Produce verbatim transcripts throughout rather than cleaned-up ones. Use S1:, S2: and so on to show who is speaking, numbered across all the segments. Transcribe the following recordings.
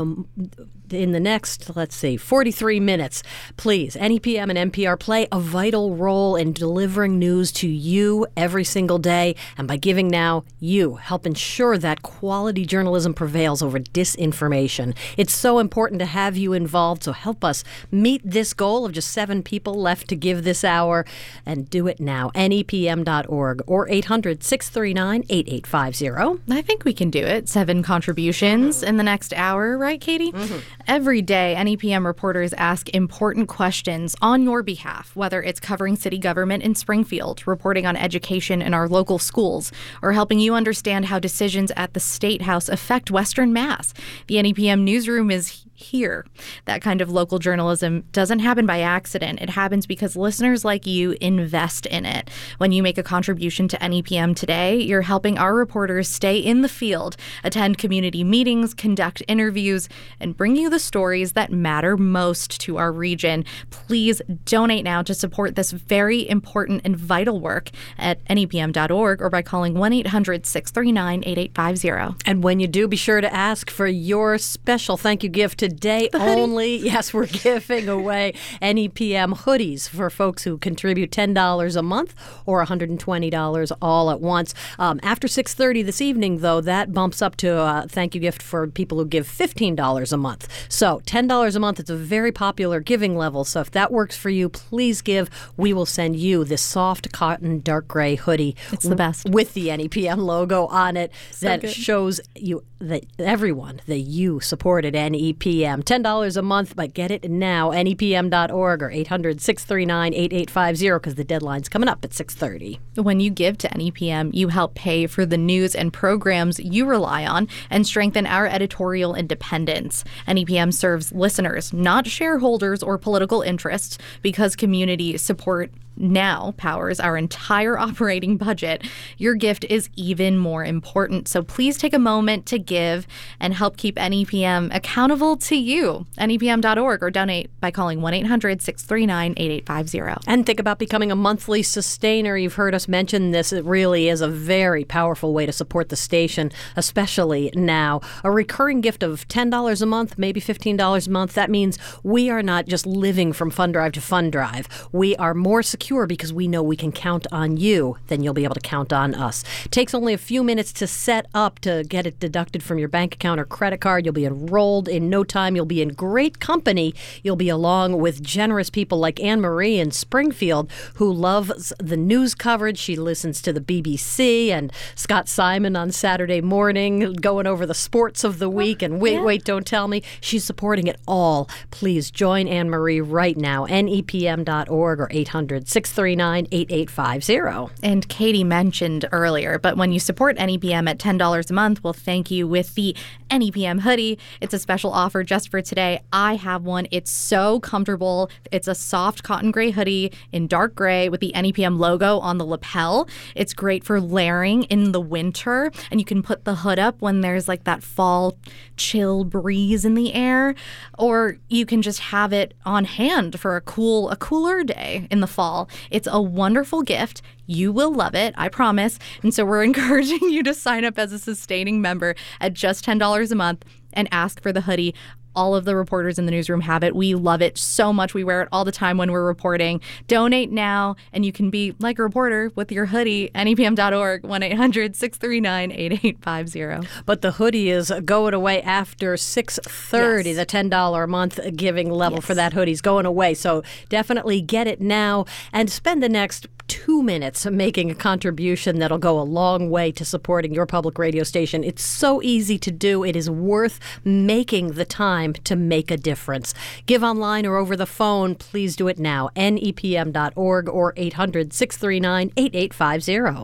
S1: Um, in the next, let's see, forty-three minutes, please, N E P M and N P R play a vital role in delivering news to you every single day. And by giving now, you help ensure that quality journalism prevails over disinformation. It's so important to have you involved, so help us meet this goal of just seven people left to give this hour, and do it now. N E P M dot org or eight hundred, six three nine, eight eight five zero.
S2: I think we can do it. Seven contributions mm-hmm. in the next hour, right, Katie? Mm-hmm. Every day, N E P M reporters ask important questions on your behalf, whether it's covering city government in Springfield, reporting on education in our local schools, or helping you understand how decisions at the State House affect Western Mass. The N E P M newsroom is here. That kind of local journalism doesn't happen by accident. It happens because listeners like you invest in it. When you make a contribution to N E P M today, you're helping our reporters stay in the field, attend community meetings, conduct interviews, and bring you the stories that matter most to our region. Please donate now to support this very important and vital work at N E P M dot org or by calling one eight hundred, six three nine, eight eight five zero.
S1: And when you do, be sure to ask for your special thank you gift today only. Yes, we're giving away N E P M hoodies for folks who contribute ten dollars a month or one hundred twenty dollars all at once. Um, after six thirty this evening, though, that bumps up to a thank you gift for people who give fifteen dollars a month. So ten dollars a month, it's a very popular giving level. So if that works for you, please give. We will send you this soft cotton dark gray hoodie.
S2: It's the best.
S1: With the N E P M logo on it
S2: so
S1: that
S2: good.
S1: shows you that everyone that you supported N E P M. ten dollars a month, but get it now. N E P M dot org or eight hundred, six three nine, eight eight five zero because the deadline's coming up at six thirty.
S2: When you give to N E P M, you help pay for the news and programs you rely on and strengthen our editorial independence. N E P M serves listeners, not shareholders or political interests, because community support now powers our entire operating budget. Your gift is even more important. So please take a moment to give and help keep N E P M accountable to you. N E P M dot org or donate by calling one eight hundred, six three nine, eight eight five zero.
S1: And think about becoming a monthly sustainer. You've heard us mention this. It really is a very powerful way to support the station, especially now. A recurring gift of ten dollars a month, maybe fifteen dollars a month. That means we are not just living from Fund Drive to Fund Drive. We are more secure because we know we can count on you, then you'll be able to count on us. It takes only a few minutes to set up to get it deducted from your bank account or credit card. You'll be enrolled in no time. You'll be in great company. You'll be along with generous people like Anne Marie in Springfield, who loves the news coverage. She listens to the B B C and Scott Simon on Saturday morning, going over the sports of the week. And wait,
S2: yeah.
S1: wait, don't tell me. She's supporting it all. Please join Anne Marie right now. N E P M dot org or eight hundred, six three nine, eight eight five zero.
S2: And Katie mentioned earlier, but when you support N E P M at ten dollars a month, we'll thank you with the N E P M hoodie. It's a special offer just for today. I have one. It's so comfortable. It's a soft cotton gray hoodie in dark gray with the N E P M logo on the lapel. It's great for layering in the winter, and you can put the hood up when there's like that fall chill breeze in the air, or you can just have it on hand for a cool, a cooler day in the fall. It's a wonderful gift. You will love it, I promise. And so we're encouraging you to sign up as a sustaining member at just ten dollars a month and ask for the hoodie. All of the reporters in the newsroom have it. We love it so much. We wear it all the time when we're reporting. Donate now, and you can be like a reporter with your hoodie. N E P M dot org, one eight hundred, six three nine, eight eight five zero.
S1: But the hoodie is going away after six thirty. Yes. The ten dollars a month giving level yes. for that hoodie is going away. So definitely get it now and spend the next two minutes making a contribution that'll go a long way to supporting your public radio station. It's so easy to do. It is worth making the time to make a difference. Give online or over the phone. Please do it now. N E P M dot org or eight hundred, six three nine, eight eight five zero.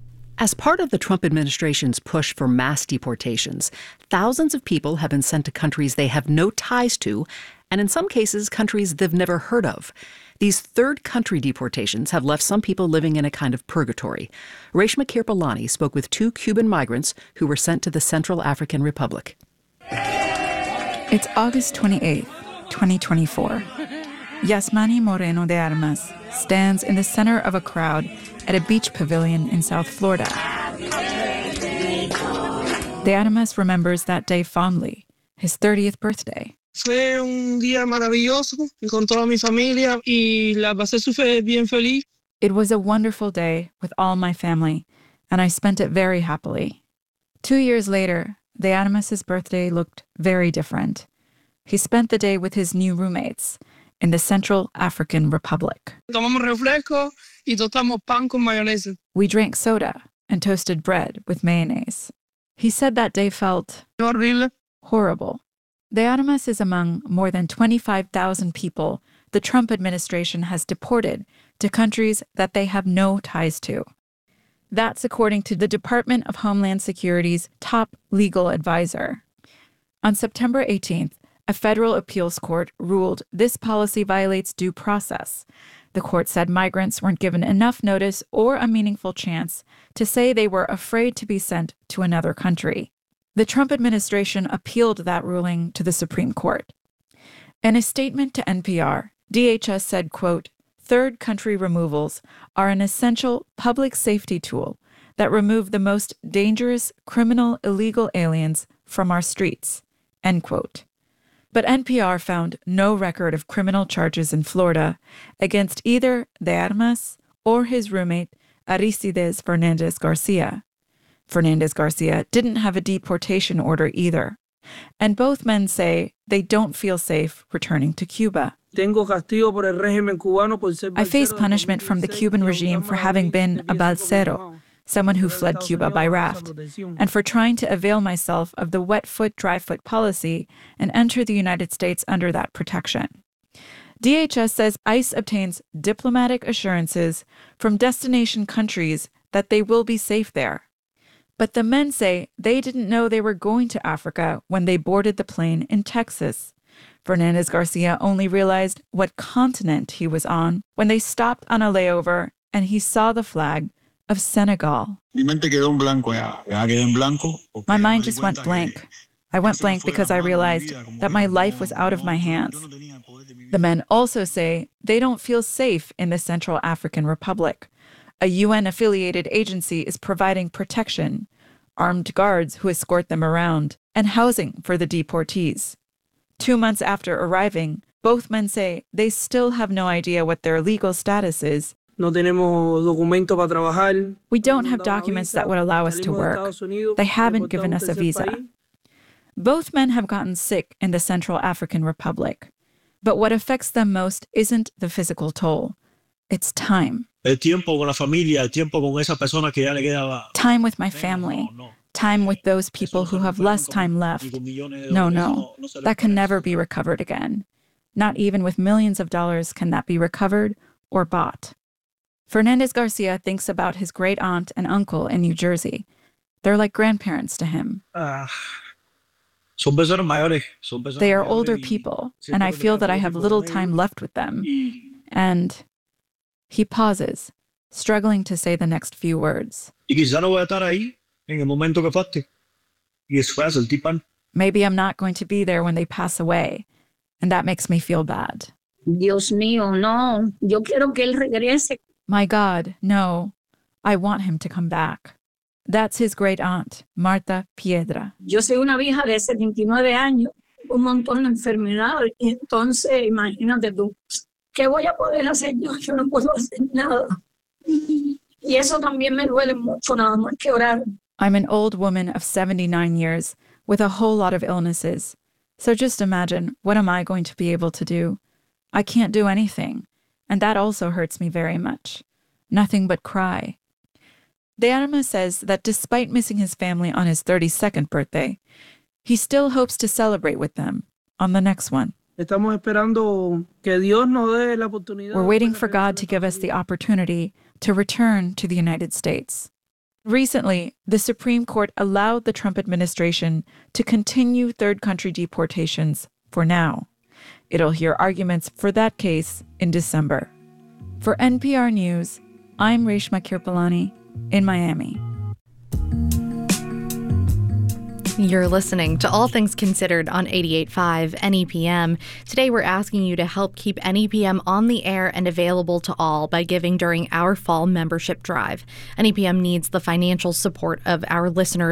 S3: As part of the Trump administration's push for mass deportations, thousands of people have been sent to countries they have no ties to, and in some cases, countries they've never heard of. These third country deportations have left some people living in a kind of purgatory. Reshma Kirpalani spoke with two Cuban migrants who were sent to the Central African Republic.
S4: It's August twenty-eighth, twenty twenty-four. Yasmani Moreno de Armas stands in the center of a crowd at a beach pavilion in South Florida. De Armas remembers that day fondly. his thirtieth birthday.
S5: Fue un día maravilloso con toda mi familia y la pasé súper bien feliz.
S4: It was a wonderful day with all my family, and I spent it very happily. Two years later, de Armas's birthday looked very different. He spent the day with his new roommates in the Central African Republic.
S5: Tomamos refresco y tostamos pan con mayonesa.
S4: We drank soda and toasted bread with mayonnaise. He said that day felt
S5: Horrible.
S4: horrible. De Armas is among more than twenty-five thousand people the Trump administration has deported to countries that they have no ties to. That's according to the Department of Homeland Security's top legal advisor. On September eighteenth, a federal appeals court ruled this policy violates due process. The court said migrants weren't given enough notice or a meaningful chance to say they were afraid to be sent to another country. The Trump administration appealed that ruling to the Supreme Court. In a statement to N P R, D H S said, quote, "Third country removals are an essential public safety tool that remove the most dangerous criminal illegal aliens from our streets," end quote. But N P R found no record of criminal charges in Florida against either de Armas or his roommate Aristides Fernandez Garcia. Fernandez Garcia didn't have a deportation order either, and both men say they don't feel safe returning to Cuba. I face punishment from the Cuban regime for having been a balsero, someone who fled Cuba by raft, and for trying to avail myself of the wet foot, dry foot policy and enter the United States under that protection. D H S says ICE obtains diplomatic assurances from destination countries that they will be safe there. But the men say they didn't know they were going to Africa when they boarded the plane in Texas. Fernandez Garcia only realized what continent he was on when they stopped on a layover and he saw the flag of Senegal. My mind just went blank. I went blank because I realized that my life was out of my hands. The men also say they don't feel safe in the Central African Republic. A U N-affiliated agency is providing protection, armed guards who escort them around, and housing for the deportees. Two months after arriving, both men say they still have no idea what their legal status is. We don't have documents that would allow us to work. They haven't given us a visa. Both men have gotten sick in the Central African Republic. But what affects them most isn't the physical toll. It's time. Time with my family. Time with those people who have less time left. No, no, that can never be recovered again. Not even with millions of dollars can that be recovered or bought. Fernandez Garcia thinks about his great aunt and uncle in New Jersey. They're like grandparents to him. They are older people, and I feel that I have little time left with them. And he pauses, struggling to say the next few words. Maybe I'm not going to be there when they pass away, and that makes me feel bad.
S6: Dios mío, no. Yo quiero que él regrese.
S4: My God, no. I want him to come back. That's his great aunt, Marta Piedra.
S6: Yo soy una vieja de setenta y nueve años, un montón de enfermedades, y entonces imagínate tú, ¿qué voy a poder hacer yo? Yo no puedo hacer nada. Y eso también me duele mucho, nada más que orar.
S4: I'm an old woman of seventy-nine years with a whole lot of illnesses. So just imagine, what am I going to be able to do? I can't do anything. And that also hurts me very much. Nothing but cry. De Armas says that despite missing his family on his thirty-second birthday, he still hopes to celebrate with them on the next one.
S5: We're
S4: waiting for God to give us the opportunity to return to the United States. Recently, the Supreme Court allowed the Trump administration to continue third country deportations for now. It'll hear arguments for that case in December. For N P R News, I'm Reshma Kirpalani in Miami.
S2: You're listening to All Things Considered on eighty-eight point five N E P M. Today we're asking you to help keep N E P M on the air and available to all by giving during our fall membership drive. N E P M needs the financial support of our listeners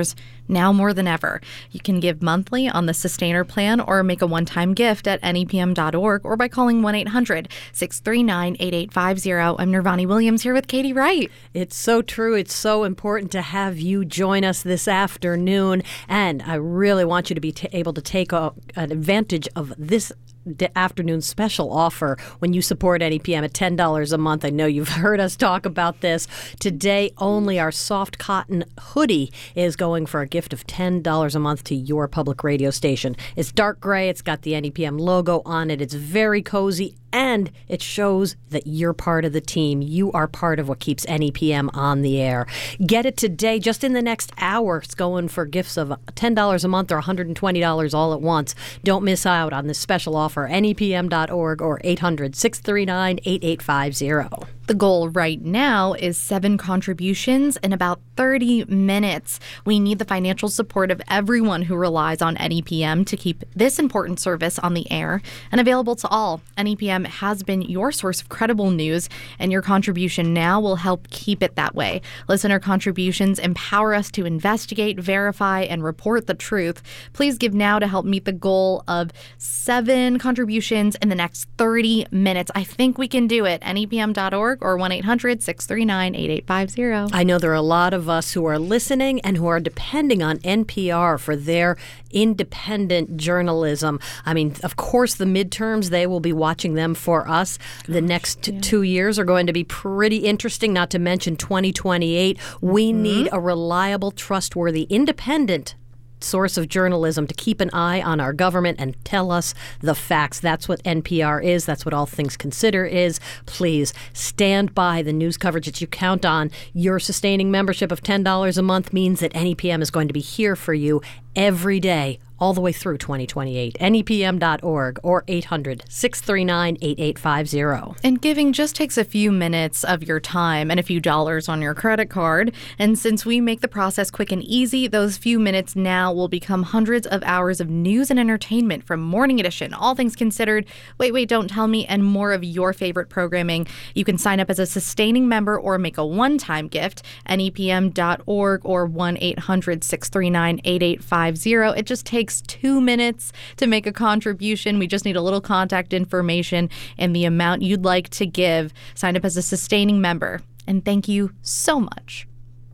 S2: Now more than ever, you can give monthly on the Sustainer plan or make a one-time gift at N E P M dot org or by calling one eight hundred six three nine eight eight five zero. I'm Nirvani Williams here with Katie Wright.
S1: It's so true. It's so important to have you join us this afternoon. And I really want you to be t- able to take a, an advantage of this afternoon special offer when you support N E P M at ten dollars a month. I know you've heard us talk about this. Today only, our soft cotton hoodie is going for a gift of ten dollars a month to your public radio station. It's dark gray. It's got the N E P M logo on it. It's very cozy. And it shows that you're part of the team. You are part of what keeps N E P M on the air. Get it today, just in the next hour. It's going for gifts of ten dollars a month or one hundred twenty dollars all at once. Don't miss out on this special offer. N E P M dot org or eight hundred six three nine eight eight five zero.
S2: The goal right now is seven contributions in about thirty minutes. We need the financial support of everyone who relies on N E P M to keep this important service on the air and available to all. N E P M has been your source of credible news, and your contribution now will help keep it that way. Listener contributions empower us to investigate, verify, and report the truth. Please give now to help meet the goal of seven contributions in the next thirty minutes. I think we can do it. N E P M dot org or one eight hundred six three nine eight eight five zero.
S1: I know there are a lot of us who are listening and who are depending on N P R for their independent journalism. I mean, of course, the midterms, they will be watching them for us. The next yeah. two years are going to be pretty interesting, not to mention twenty twenty-eight. We mm-hmm. need a reliable, trustworthy, independent source of journalism to keep an eye on our government and tell us the facts. That's what N P R is. That's what All Things Considered is. Please stand by the news coverage that you count on. Your sustaining membership of ten dollars a month means that N E P M is going to be here for you every day, all the way through twenty twenty-eight. N E P M dot org or eight hundred six three nine eight eight five zero.
S2: And giving just takes a few minutes of your time and a few dollars on your credit card. And since we make the process quick and easy, those few minutes now will become hundreds of hours of news and entertainment from Morning Edition, All Things Considered, Wait, Wait, Don't Tell Me, and more of your favorite programming. You can sign up as a sustaining member or make a one-time gift. N E P M dot org or one eight hundred six three nine eight eight five zero. It just takes two minutes to make a contribution. We just need a little contact information and the amount you'd like to give. Sign up as a sustaining member. And thank you so much.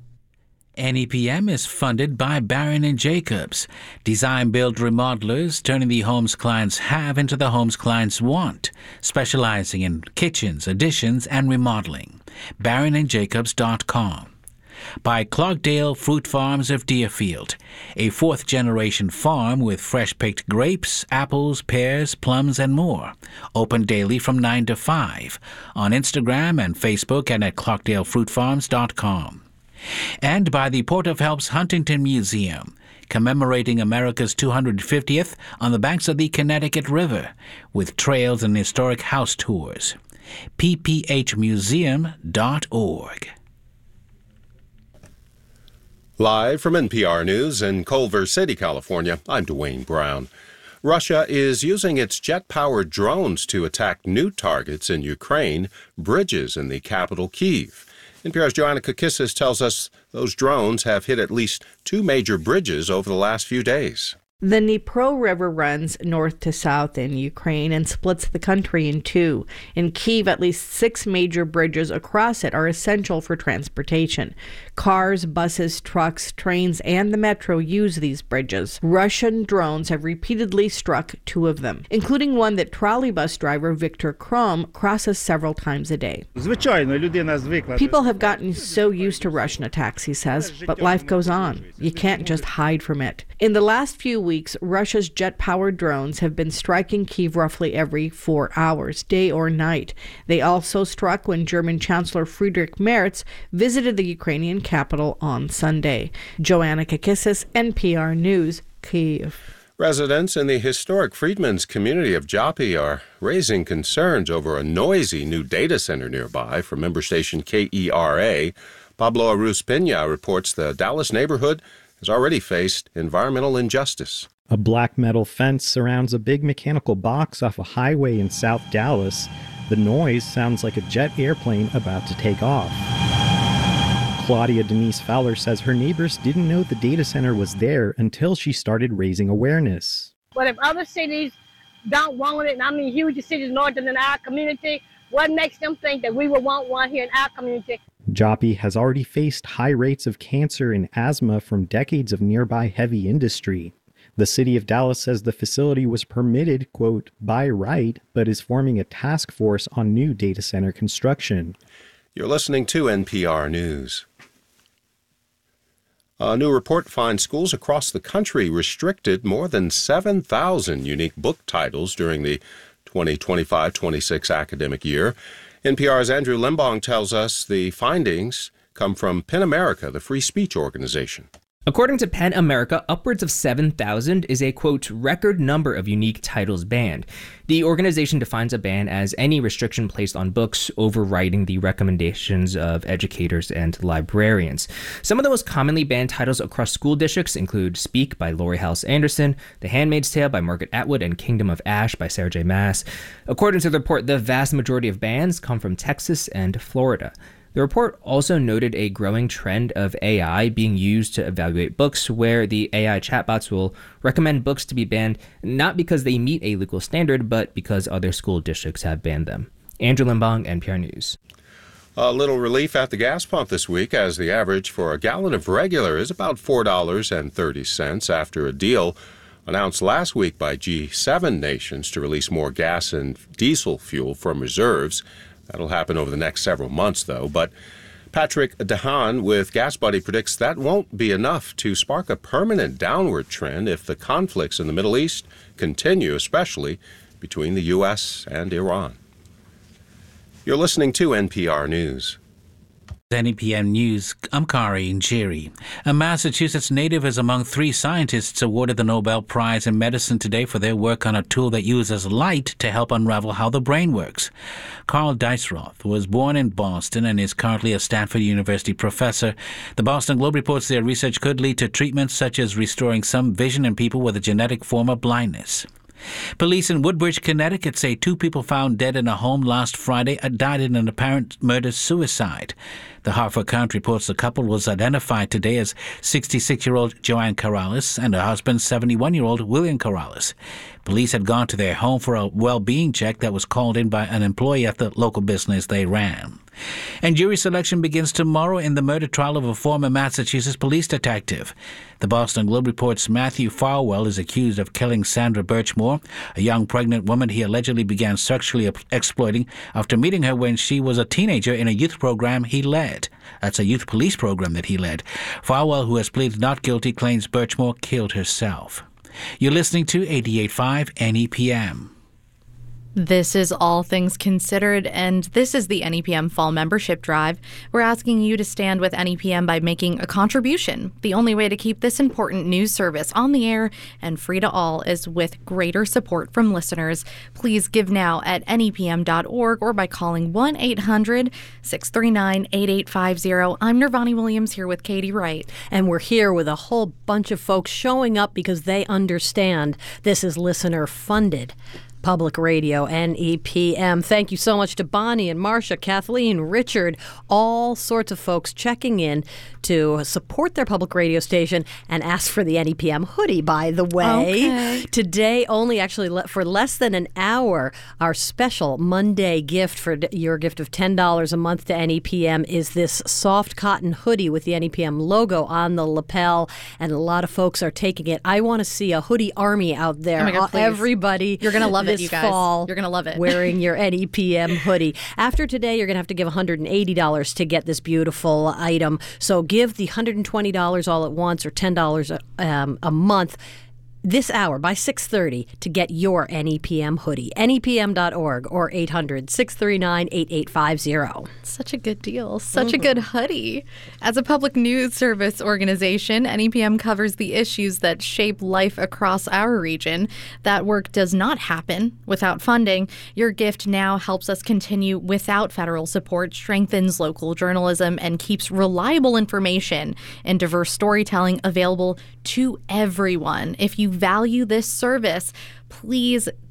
S7: N E P M is funded by Barron and Jacobs, design build remodelers, turning the homes clients have into the homes clients want, specializing in kitchens, additions, and remodeling. Barron and Jacobs dot com. By Clarkdale Fruit Farms of Deerfield, a fourth-generation farm with fresh-picked grapes, apples, pears, plums, and more. Open daily from nine to five on Instagram and Facebook and at Clarkdale Fruit Farms dot com. And by the Port of Helps Huntington Museum, commemorating America's two hundred fiftieth on the banks of the Connecticut River, with trails and historic house tours. P P H museum dot org.
S8: Live from N P R News in Culver City, California, I'm Dwayne Brown. Russia is using its jet-powered drones to attack new targets in Ukraine, bridges in the capital, Kyiv. N P R's Joanna Kakissis tells us those drones have hit at least two major bridges over the last few days.
S9: The Dnipro River runs north to south in Ukraine and splits the country in two. In Kyiv, at least six major bridges across it are essential for transportation. Cars, buses, trucks, trains, and the metro use these bridges. Russian drones have repeatedly struck two of them, including one that trolley bus driver Viktor Krom crosses several times a day. People have gotten so used to Russian attacks, he says, but life goes on. You can't just hide from it. In the last few weeks, Russia's jet-powered drones have been striking Kyiv roughly every four hours, day or night. They also struck when German Chancellor Friedrich Merz visited the Ukrainian capital on Sunday. Joanna Kakissis, N P R News, Kyiv.
S8: Residents in the historic Freedmen's community of Joppy are raising concerns over a noisy new data center nearby from member station K E R A. Pablo Aruz-Pena reports the Dallas neighborhood has already faced environmental injustice.
S10: A black metal fence surrounds a big mechanical box off a highway in South Dallas. The noise sounds like a jet airplane about to take off. Claudia Denise Fowler says her neighbors didn't know the data center was there until she started raising awareness.
S11: But if other cities don't want it, and I mean huge cities larger than our community, what makes them think that we would want one here in our community?
S10: Joppy has already faced high rates of cancer and asthma from decades of nearby heavy industry. The city of Dallas says the facility was permitted, quote, by right, but is forming a task force on new data center construction.
S8: You're listening to N P R News. A new report finds schools across the country restricted more than seven thousand unique book titles during the twenty twenty-five twenty-six academic year. N P R's Andrew Limbong tells us the findings come from PEN America, the free speech organization.
S12: According to PEN America, upwards of seven thousand is a, quote, record number of unique titles banned. The organization defines a ban as any restriction placed on books overriding the recommendations of educators and librarians. Some of the most commonly banned titles across school districts include Speak by Laurie Halse Anderson, The Handmaid's Tale by Margaret Atwood, and Kingdom of Ash by Sarah J. Maas. According to the report, the vast majority of bans come from Texas and Florida. The report also noted a growing trend of A I being used to evaluate books, where the A I chatbots will recommend books to be banned not because they meet a legal standard, but because other school districts have banned them. Andrew Limbong, N P R News.
S8: A little relief at the gas pump this week, as the average for a gallon of regular is about four dollars and thirty cents after a deal announced last week by G seven nations to release more gas and diesel fuel from reserves. That'll happen over the next several months, though. But Patrick DeHaan with GasBuddy predicts that won't be enough to spark a permanent downward trend if the conflicts in the Middle East continue, especially between the U S and Iran. You're listening to N P R News.
S7: N E P M News, I'm Kari Njeri. A Massachusetts native is among three scientists awarded the Nobel Prize in Medicine today for their work on a tool that uses light to help unravel how the brain works. Carl Deisroth was born in Boston and is currently a Stanford University professor. The Boston Globe reports their research could lead to treatments such as restoring some vision in people with a genetic form of blindness. Police in Woodbridge, Connecticut say two people found dead in a home last Friday died in an apparent murder-suicide. The Hartford County reports the couple was identified today as sixty-six-year-old Joanne Corrales and her husband, seventy-one-year-old William Corrales. Police had gone to their home for a well-being check that was called in by an employee at the local business they ran. And jury selection begins tomorrow in the murder trial of a former Massachusetts police detective. The Boston Globe reports Matthew Farwell is accused of killing Sandra Birchmore, a young pregnant woman he allegedly began sexually exploiting after meeting her when she was a teenager in a youth program he led. That's a youth police program that he led. Farwell, who has pleaded not guilty, claims Birchmore killed herself. You're listening to eighty-eight point five N E P M.
S2: This is All Things Considered, and this is the N E P M Fall Membership Drive. We're asking you to stand with N E P M by making a contribution. The only way to keep this important news service on the air and free to all is with greater support from listeners. Please give now at N E P M dot org or by calling one eight hundred six three nine eight eight five zero. I'm Nirvani Williams here with Katie Wright.
S1: And we're here with a whole bunch of folks showing up because they understand this is listener-funded Public Radio, N E P M. Thank you so much to Bonnie and Marcia, Kathleen, Richard, all sorts of folks checking in to support their public radio station and ask for the N E P M hoodie, by the way.
S2: Okay.
S1: Today, only actually for less than an hour, our special Monday gift for your gift of ten dollars a month to N E P M is this soft cotton hoodie with the N E P M logo on the lapel, and a lot of folks are taking it. I want to see a hoodie army out there.
S2: Oh my God, please.
S1: Everybody.
S2: You're going to love it,
S1: this
S2: you guys.
S1: fall
S2: You're going to love it.
S1: wearing your N E P M hoodie. After today, you're going to have to give one hundred eighty dollars to get this beautiful item. So give the one hundred twenty dollars all at once or ten dollars a, um, a month this hour by six thirty to get your N E P M hoodie. N E P M dot org or eight hundred six three nine eight eight five zero.
S2: Such a good deal. Such mm-hmm. a good hoodie. As a public news service organization, N E P M covers the issues that shape life across our region. That work does not happen without funding. Your gift now helps us continue without federal support, strengthens local journalism, and keeps reliable information and diverse storytelling available to everyone. If you value this service, please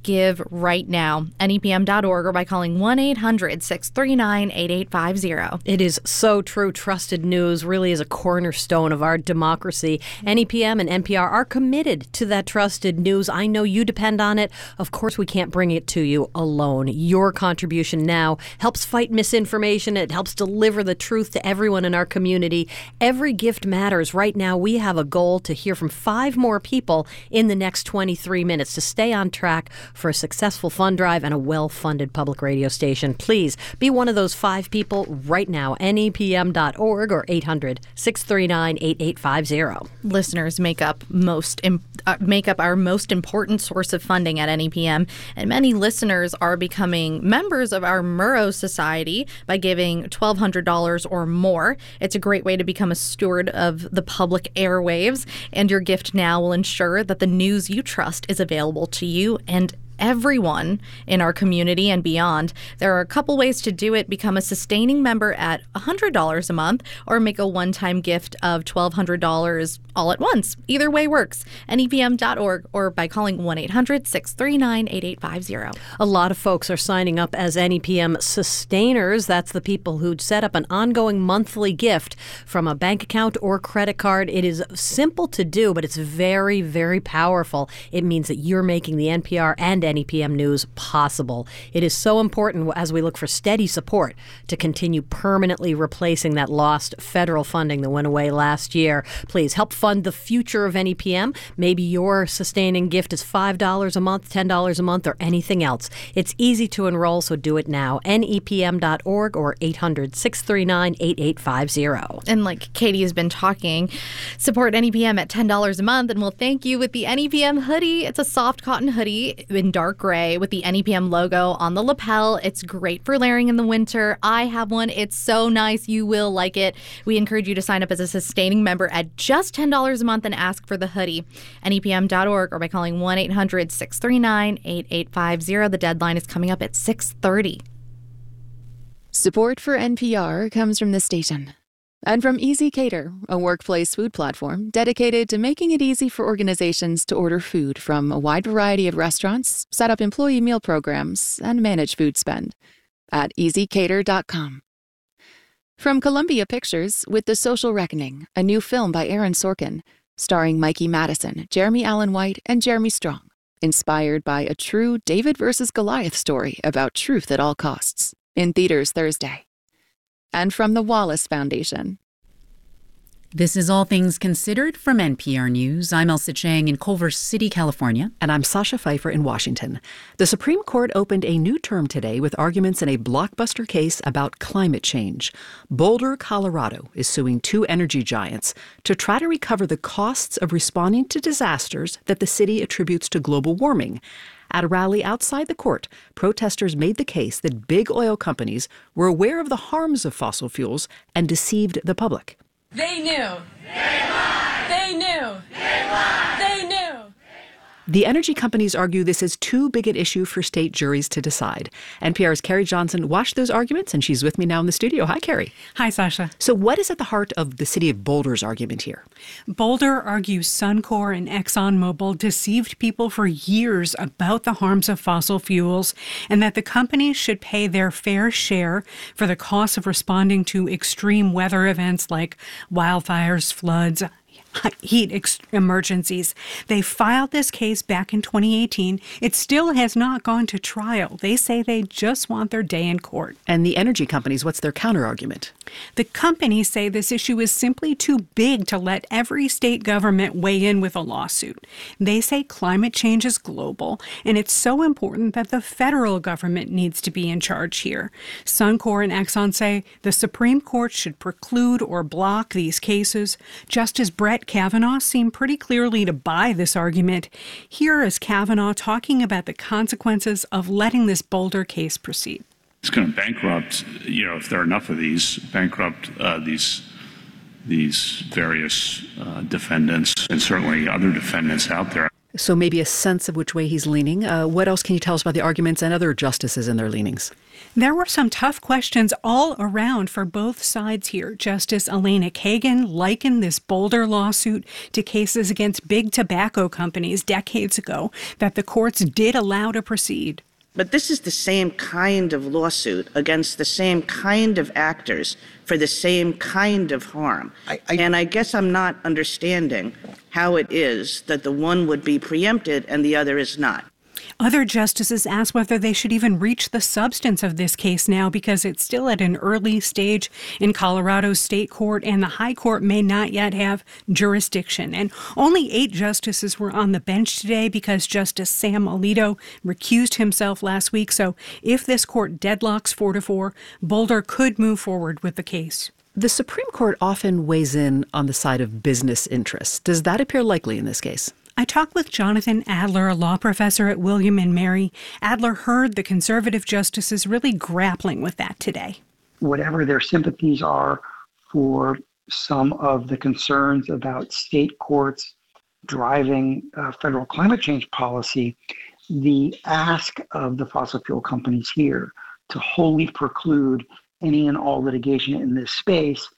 S2: give right now. N E P M dot org or by calling one eight hundred six three nine eight eight five zero.
S1: It is so true. Trusted news really is a cornerstone of our democracy. N E P M and N P R are committed to that trusted news. I know you depend on it. Of course, we can't bring it to you alone. Your contribution now helps fight misinformation. It helps deliver the truth to everyone in our community. Every gift matters. Right now, we have a goal to hear from five more people in the next twenty-three minutes to stay on track for a successful fund drive and a well-funded public radio station. Please be one of those five people right now. N E P M dot org or eight hundred six three nine eight eight five zero.
S2: Listeners make up most im- uh, make up our most important source of funding at N E P M, and many listeners are becoming members of our Murrow Society by giving twelve hundred dollars or more. It's a great way to become a steward of the public airwaves, and your gift now will ensure that the news you trust is available to you and everyone in our community and beyond. There are a couple ways to do it. Become a sustaining member at one hundred dollars a month or make a one-time gift of twelve hundred dollars all at once. Either way works. N E P M dot org or by calling one eight hundred six three nine eight eight five zero.
S1: A lot of folks are signing up as N E P M sustainers. That's the people who'd set up an ongoing monthly gift from a bank account or credit card. It is simple to do, but it's very, very powerful. It means that you're making the N P R and N E P M News possible. It is so important as we look for steady support to continue permanently replacing that lost federal funding that went away last year. Please help fund the future of N E P M. Maybe your sustaining gift is five dollars a month, ten dollars a month, or anything else. It's easy to enroll, so do it now. N E P M dot org or eight hundred six three nine eight eight five zero.
S2: And like Katie has been talking, support N E P M at ten dollars a month, and we'll thank you with the N E P M hoodie. It's a soft cotton hoodie in dark gray with the N E P M logo on the lapel. It's great for layering in the winter. I have one. It's so nice. You will like it. We encourage you to sign up as a sustaining member at just ten dollars a month and ask for the hoodie. N E P M dot org or by calling one eight hundred six three nine eight eight five zero. The deadline is coming up at six thirty.
S13: Support for N P R comes from the station and from Easy Cater, a workplace food platform dedicated to making it easy for organizations to order food from a wide variety of restaurants, set up employee meal programs, and manage food spend at easy cater dot com. From Columbia Pictures with The Social Reckoning, a new film by Aaron Sorkin, starring Mikey Madison, Jeremy Allen White, and Jeremy Strong, inspired by a true David versus Goliath story about truth at all costs, in theaters Thursday. And from the Wallace Foundation.
S14: This is All Things Considered from N P R News. I'm Elsa Chang in Culver City, California.
S3: And I'm Sasha Pfeiffer in Washington. The Supreme Court opened a new term today with arguments in a blockbuster case about climate change. Boulder, Colorado is suing two energy giants to try to recover the costs of responding to disasters that the city attributes to global warming. At a rally outside the court, protesters made the case that big oil companies were aware of the harms of fossil fuels and deceived the public.
S15: They knew. They lied. They knew. They lied. They knew.
S3: The energy companies argue this is too big an issue for state juries to decide. N P R's Carrie Johnson watched those arguments, and she's with me now in the studio. Hi, Carrie.
S16: Hi, Sasha.
S3: So what is at the heart of the city of Boulder's argument here?
S16: Boulder argues Suncor and ExxonMobil deceived people for years about the harms of fossil fuels and that the companies should pay their fair share for the cost of responding to extreme weather events like wildfires, floods, heat ex- emergencies. They filed this case back in twenty eighteen. It still has not gone to trial. They say they just want their day in court.
S3: And the energy companies, what's their counterargument?
S16: The companies say this issue is simply too big to let every state government weigh in with a lawsuit. They say climate change is global, and it's so important that the federal government needs to be in charge here. Suncor and Exxon say the Supreme Court should preclude or block these cases. Justice Brett Kavanaugh seemed pretty clearly to buy this argument. Here is Kavanaugh talking about the consequences of letting this Boulder case proceed.
S17: It's going to bankrupt, you know, if there are enough of these, bankrupt uh, these these various uh, defendants and certainly other defendants out there.
S3: So maybe a sense of which way he's leaning. Uh, what else can you tell us about the arguments and other justices and their leanings?
S16: There were some tough questions all around for both sides here. Justice Elena Kagan likened this Boulder lawsuit to cases against big tobacco companies decades ago that the courts did allow to proceed.
S18: But this is the same kind of lawsuit against the same kind of actors for the same kind of harm. I, I, and I guess I'm not understanding how it is that the one would be preempted and the other is not.
S16: Other justices asked whether they should even reach the substance of this case now because it's still at an early stage in Colorado's state court and the high court may not yet have jurisdiction. And only eight justices were on the bench today because Justice Sam Alito recused himself last week. So if this court deadlocks four to four, Boulder could move forward with the case.
S3: The Supreme Court often weighs in on the side of business interests. Does that appear likely in this case?
S16: I talked with Jonathan Adler, a law professor at William and Mary. Adler heard the conservative justices really grappling with that today.
S19: Whatever their sympathies are for some of the concerns about state courts driving uh, federal climate change policy, the ask of the fossil fuel companies here to wholly preclude any and all litigation in this space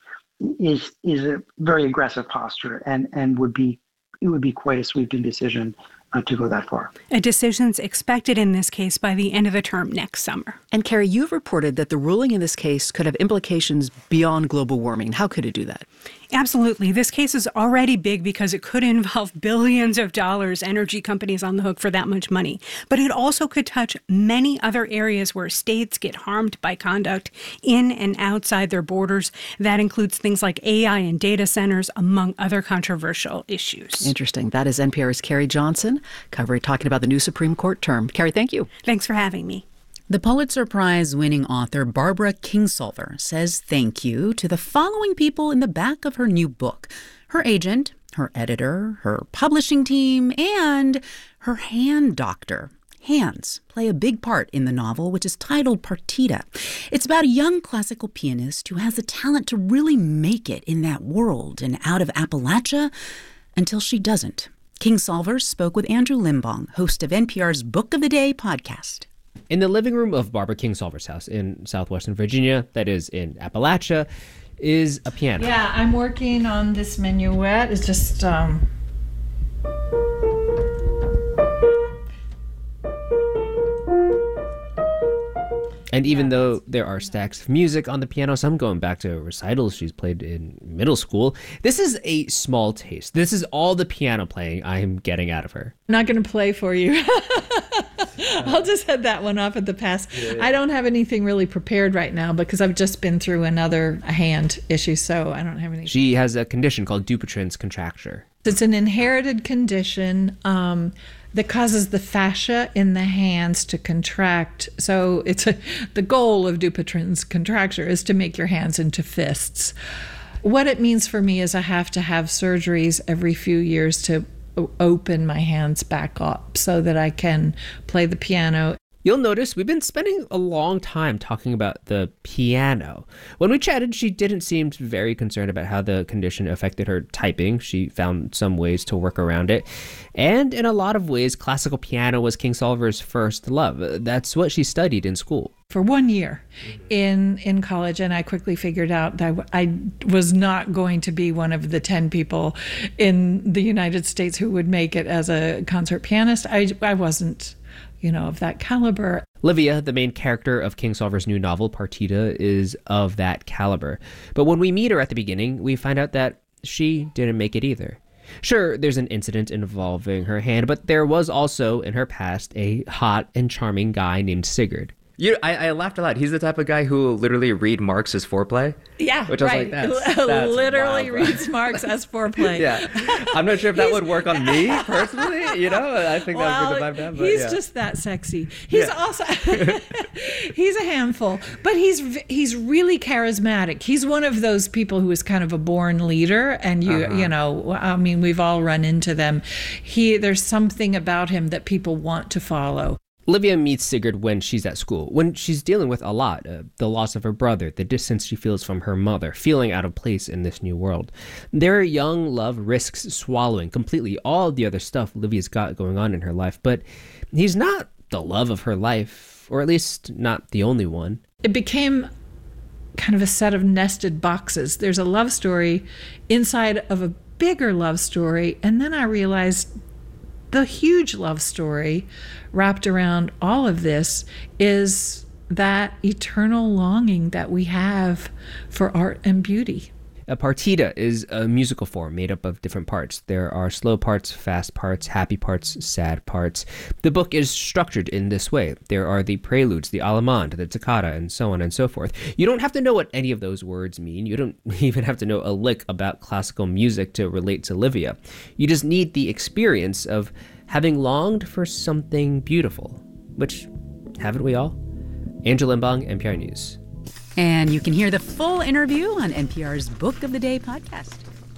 S19: is is a very aggressive posture and, and would be it would be quite a sweeping decision uh, to go that far.
S16: A decision's expected in this case by the end of the term next summer.
S3: And Carrie, you've reported that the ruling in this case could have implications beyond global warming. How could it do that?
S16: Absolutely. This case is already big because it could involve billions of dollars, energy companies on the hook for that much money. But it also could touch many other areas where states get harmed by conduct in and outside their borders. That includes things like A I and data centers, among other controversial issues.
S3: Interesting. That is N P R's Carrie Johnson, covering talking about the new Supreme Court term. Carrie, thank you.
S16: Thanks for having me.
S14: The Pulitzer Prize-winning author Barbara Kingsolver says thank you to the following people in the back of her new book: her agent, her editor, her publishing team, and her hand doctor. Hands play a big part in the novel, which is titled Partita. It's about a young classical pianist who has the talent to really make it in that world and out of Appalachia until she doesn't. Kingsolver spoke with Andrew Limbong, host of N P R's Book of the Day podcast.
S12: In the living room of Barbara Kingsolver's house in southwestern Virginia, that is in Appalachia, is a piano.
S20: Yeah, I'm working on this minuet. It's just, um...
S12: And even though there are stacks of music on the piano, some going back to recitals she's played in middle school, this is a small taste. This is all the piano playing I'm getting out of her.
S20: I'm not going to play for you. I'll just head that one off at the pass. Yeah, yeah. I don't have anything really prepared right now because I've just been through another hand issue, so I don't have anything.
S12: She has a condition called Dupuytren's contracture.
S20: It's an inherited condition um, that causes the fascia in the hands to contract. So it's a, the goal of Dupuytren's contracture is to make your hands into fists. What it means for me is I have to have surgeries every few years to open my hands back up so that I can play the piano.
S12: You'll notice we've been spending a long time talking about the piano. When we chatted, she didn't seem very concerned about how the condition affected her typing. She found some ways to work around it. And in a lot of ways, classical piano was Kingsolver's first love. That's what she studied in school.
S20: For one year in in college, and I quickly figured out that I was not going to be one of the ten people in the United States who would make it as a concert pianist. I, I wasn't, you know, of that caliber.
S12: Livia, the main character of Kingsolver's new novel, Partita, is of that caliber. But when we meet her at the beginning, we find out that she didn't make it either. Sure, there's an incident involving her hand, but there was also, in her past, a hot and charming guy named Sigurd.
S21: You, I, I laughed a lot. He's the type of guy who will literally read Marx as foreplay.
S20: Yeah,
S21: which I was
S20: right.
S21: like, that's, that's
S20: literally
S21: wild,
S20: reads Marx as foreplay.
S21: Yeah, I'm not sure if that would work on me personally. You know, I think
S20: well,
S21: that would be the vibe down. But
S20: he's
S21: yeah.
S20: just that sexy. He's
S21: yeah.
S20: also he's a handful, but he's he's really charismatic. He's one of those people who is kind of a born leader, and you uh-huh. you know, I mean, we've all run into them. He there's something about him that people want to follow.
S12: Olivia meets Sigurd when she's at school, when she's dealing with a lot, uh, the loss of her brother, the distance she feels from her mother, feeling out of place in this new world. Their young love risks swallowing completely all the other stuff Olivia's got going on in her life, but he's not the love of her life, or at least not the only one.
S20: It became kind of a set of nested boxes. There's a love story inside of a bigger love story, and then I realized the huge love story wrapped around all of this is that eternal longing that we have for art and beauty.
S12: A partita is a musical form made up of different parts. There are slow parts, fast parts, happy parts, sad parts. The book is structured in this way. There are the preludes, the allemande, the toccata, and so on and so forth. You don't have to know what any of those words mean. You don't even have to know a lick about classical music to relate to Olivia. You just need the experience of having longed for something beautiful, which, haven't we all? Andrew Limbong, N P R News.
S14: And you can hear the full interview on N P R's Book of the Day podcast.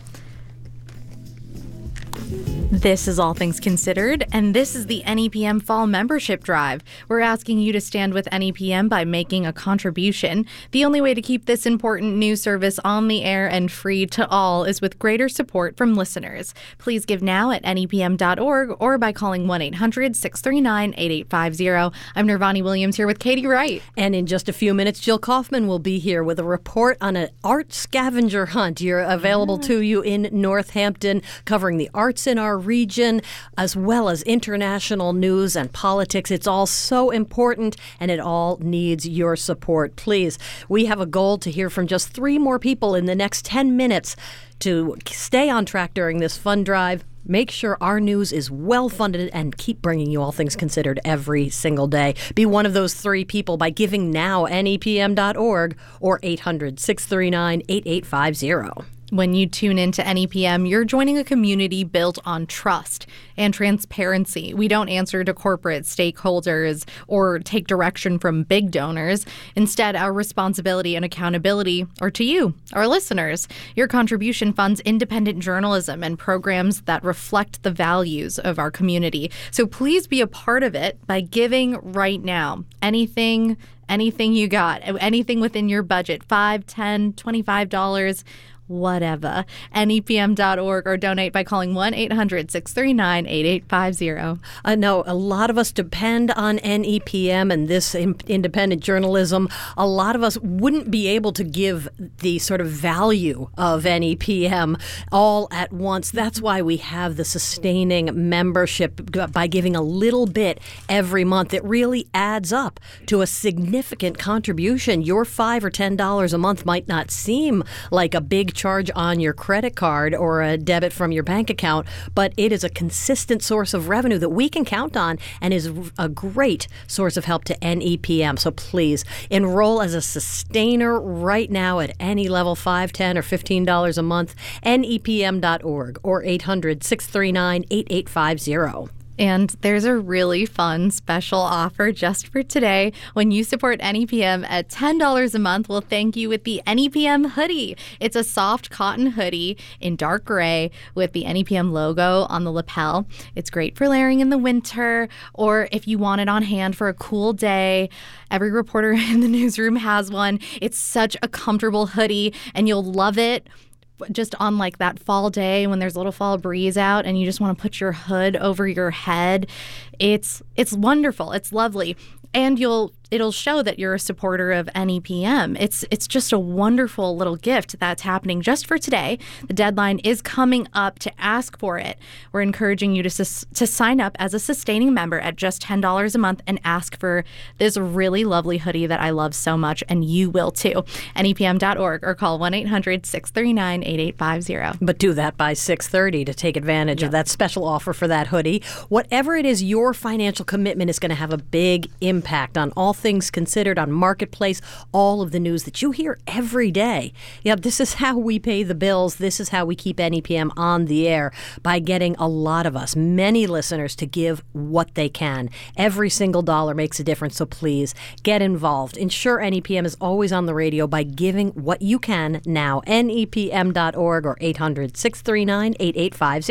S2: This is All Things Considered, and this is the N E P M Fall Membership Drive. We're asking you to stand with N E P M by making a contribution. The only way to keep this important news service on the air and free to all is with greater support from listeners. Please give now at N E P M dot org or by calling one eight hundred six three nine eight eight five zero. I'm Nirvani Williams here with Katie Wright.
S1: And in just a few minutes, Jill Kaufman will be here with a report on an art scavenger hunt. You're available yeah. to you in Northampton, covering the arts in our region, as well as international news and politics. It's all so important, and it all needs your support. Please, we have a goal to hear from just three more people in the next ten minutes to stay on track during this fund drive. Make sure our news is well funded and keep bringing you All Things Considered every single day. Be one of those three people by giving now, N E P M dot org or eight hundred six three nine eight eight five zero.
S2: When you tune into N E P M, you're joining a community built on trust and transparency. We don't answer to corporate stakeholders or take direction from big donors. Instead, our responsibility and accountability are to you, our listeners. Your contribution funds independent journalism and programs that reflect the values of our community. So please be a part of it by giving right now. Anything, anything you got, anything within your budget, five dollars, ten dollars, twenty-five dollars, whatever. N E P M dot org or donate by calling one eight hundred six three nine eight eight five zero.
S1: I know a lot of us depend on N E P M and this independent journalism. A lot of us wouldn't be able to give the sort of value of N E P M all at once. That's why we have the sustaining membership by giving a little bit every month. It really adds up to a significant contribution. Your five or ten dollars a month might not seem like a big charge on your credit card or a debit from your bank account, but it is a consistent source of revenue that we can count on and is a great source of help to N E P M. So please enroll as a sustainer right now at any level, five, ten, or fifteen dollars a month, N E P M dot org or eight hundred six three nine eight eight five zero.
S2: And there's a really fun special offer just for today. When you support N E P M at ten dollars a month, we'll thank you with the N E P M hoodie. It's a soft cotton hoodie in dark gray with the N E P M logo on the lapel. It's great for layering in the winter, or if you want it on hand for a cool day. Every reporter in the newsroom has one. It's such a comfortable hoodie, and you'll love it just on like that fall day when there's a little fall breeze out and you just want to put your hood over your head. It's it's wonderful. It's lovely. And you'll it'll show that you're a supporter of N E P M. It's it's just a wonderful little gift that's happening just for today. The deadline is coming up to ask for it. We're encouraging you to sus- to sign up as a sustaining member at just ten dollars a month and ask for this really lovely hoodie that I love so much, and you will too. N E P M dot org or call one eight hundred six three nine eight eight five zero.
S1: But do that by six thirty to take advantage yep. of that special offer for that hoodie. Whatever it is, your financial commitment is going to have a big impact on All Things Considered, on Marketplace, all of the news that you hear every day. Yeah, this is how we pay the bills. This is how we keep N E P M on the air, by getting a lot of us, many listeners, to give what they can. Every single dollar makes a difference, so please get involved. Ensure N E P M is always on the radio by giving what you can now. N E P M dot org or eight hundred six three nine eight eight five zero.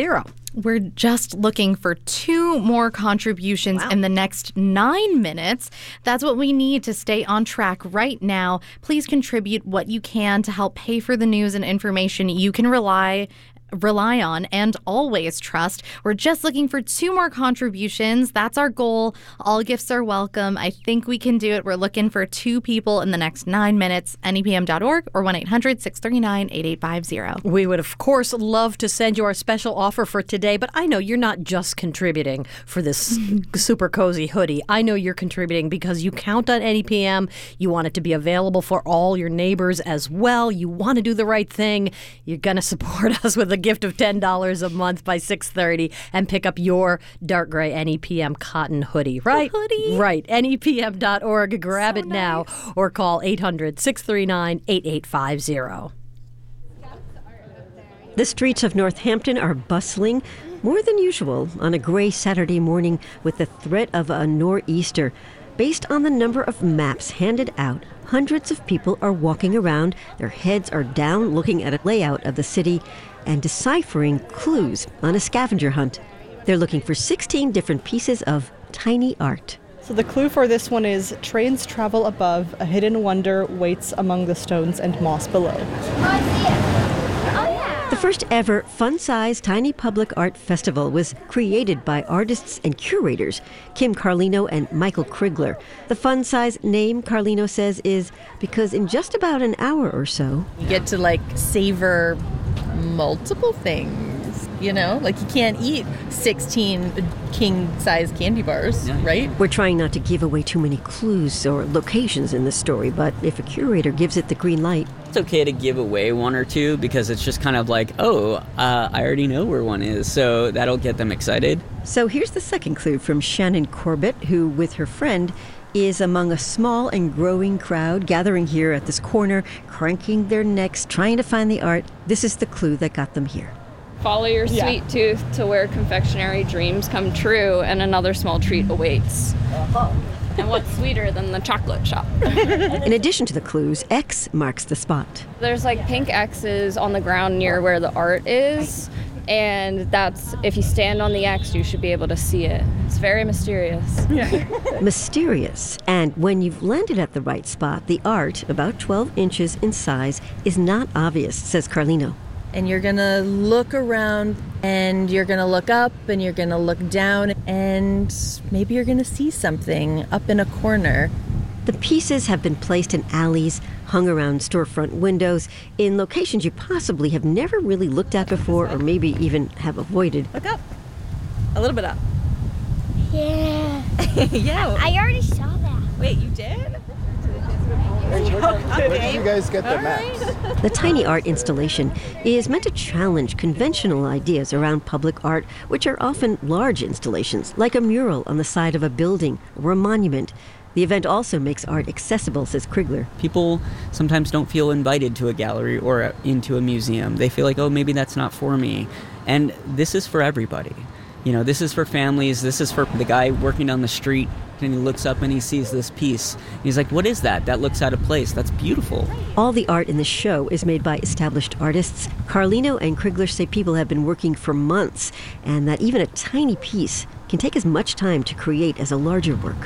S2: We're just looking for two more contributions wow. in the next nine minutes. That's what we need to stay on track right now. Please contribute what you can to help pay for the news and information you can rely rely on and always trust. We're just looking for two more contributions. That's our goal. All gifts are welcome. I think we can do it. We're looking for two people in the next nine minutes. N E P M dot org or one eight hundred six three nine eight eight five zero.
S1: We would, of course, love to send you our special offer for today, but I know you're not just contributing for this super cozy hoodie. I know you're contributing because you count on N E P M. You want it to be available for all your neighbors as well. You want to do the right thing. You're going to support us with a gift of ten dollars a month by six thirty and pick up your dark gray N E P M cotton hoodie, right?
S2: The hoodie.
S1: Right. N E P M dot org. Grab so it nice. now or call eight hundred six three nine eight eight five zero.
S6: The streets of Northampton are bustling more than usual on a gray Saturday morning with the threat of a nor'easter. Based on the number of maps handed out, hundreds of people are walking around. Their heads are down looking at a layout of the city and deciphering clues on a scavenger hunt. They're looking for sixteen different pieces of tiny art.
S22: So the clue for this one is trains travel above, a hidden wonder waits among the stones and moss below.
S6: The first ever fun-size tiny public art festival was created by artists and curators, Kim Carlino and Michael Krigler. The fun-size name, Carlino says, is because in just about an hour or so,
S23: you get to like savor multiple things, you know? Like you can't eat sixteen king-size candy bars, yeah. right?
S6: We're trying not to give away too many clues or locations in the story, but if a curator gives it the green light,
S24: it's okay to give away one or two because it's just kind of like, oh, uh, I already know where one is, so that'll get them excited.
S6: So here's the second clue from Shannon Corbett, who, with her friend, is among a small and growing crowd gathering here at this corner, cranking their necks, trying to find the art. This is the clue that got them here.
S25: Follow your
S22: Yeah.
S25: sweet tooth to where confectionery dreams come true and another small treat awaits.
S22: Uh-huh.
S25: And what's sweeter than the chocolate shop?
S6: In addition to the clues, X marks the spot.
S25: There's like pink X's on the ground near where the art is. And that's, if you stand on the X, you should be able to see it. It's very mysterious.
S6: Mysterious. And when you've landed at the right spot, the art, about twelve inches in size, is not obvious, says Carlino.
S23: And you're going to look around and you're going to look up and you're going to look down and maybe you're going to see something up in a corner.
S6: The pieces have been placed in alleys, hung around storefront windows, in locations you possibly have never really looked at before or maybe even have avoided.
S23: Look up. A little bit up.
S11: Yeah.
S23: yeah.
S11: I already saw that.
S23: Wait, you did?
S26: Where did you guys get the maps?
S6: The tiny art installation is meant to challenge conventional ideas around public art, which are often large installations, like a mural on the side of a building or a monument. The event also makes art accessible, says Krigler.
S24: People sometimes don't feel invited to a gallery or into a museum. They feel like, oh, maybe that's not for me. And this is for everybody. You know, this is for families. This is for the guy working down the street, and he looks up and he sees this piece. He's like, what is that? That looks out of place. That's beautiful.
S6: All the art in the show is made by established artists. Carlino and Krigler say people have been working for months, and that even a tiny piece can take as much time to create as a larger work.